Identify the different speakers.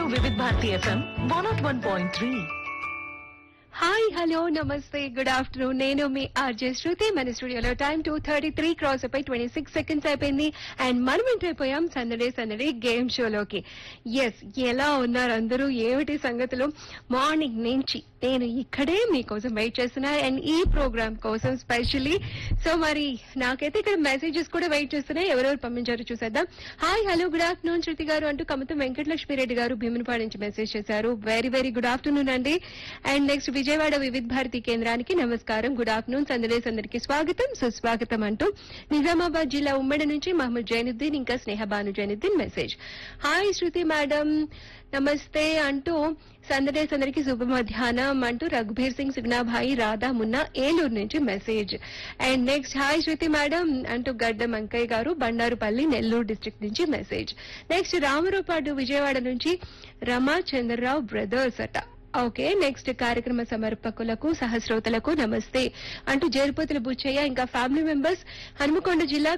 Speaker 1: వివిధ Bharati FM 101.3.
Speaker 2: Hi hello నమస్తే good afternoon నేను మీ ఆర్జే శృతి మన స్టూడియోలో టైం 2:33 క్రాస్ అయిపోయి 26 సెకండ్స్ అయిపోయింది అండ్ మనం ఎంటర్ అయిపోయాం సందడి గేమ్ షోలోకి. ఎస్, ఎలా ఉన్నారు అందరూ, ఏమిటి సంగతులు? మార్నింగ్ నుంచి నేను ఇక్కడే మీకోసం వెయిట్ చేస్తున్నా అండ్ ఈ ప్రోగ్రామ్ కోసం స్పెషల్లీ. సో మరి నాకైతే ఇక్కడ మెసేజెస్ కూడా వెయిట్ చేస్తున్నాయి. ఎవరెవరు పంపించారో చూసేద్దాం. హాయ్ హలో గుడ్ ఆఫ్టర్నూన్ శృతి గారు అంటూ కమతం వెంకటలక్ష్మిరెడ్డి గారు భీమునిపాడు నుంచి మెసేజ్ చేశారు. వెరీ వెరీ గుడ్ ఆఫ్టర్నూన్ అండి. అండ్ నెక్స్ట్ విజయవాడ వివిధ భారతి కేంద్రానికి నమస్కారం, గుడ్ ఆఫ్టర్నూన్, సందడి స్వాగతం సుస్వాగతం అంటూ నిజామాబాద్ జిల్లా ఉమ్మడి నుంచి మహమ్మద్ జైనుద్దీన్ ఇంకా స్నేహబాను జైనుద్దీన్ మెసేజ్. హాయ్ శృతి మేడం నమస్తే అంటూ సందడికి శుభ మధ్యాహ్నం అంటూ రఘుబీర్ సింగ్ సుగ్నాభాయి రాధా మున్నా ఏలూరు నుంచి message. And next hi Shruti madam అంటూ గడ్డ అంకయ్య గారు బండారుపల్లి నెల్లూరు డిస్ట్రిక్ట్ నుంచి మెసేజ్. నెక్స్ట్ రామరూపాడు విజయవాడ నుంచి రమా చంద్రరావు బ్రదర్స్ అట. ఓకే, నెక్స్ట్ కార్యక్రమ సమర్పకులకు సహస్రోతలకు నమస్తే అంటూ జేరుపోతుల బుచ్చయ్య ఇంకా ఫ్యామిలీ మెంబర్స్ హనుమకొండ జిల్లా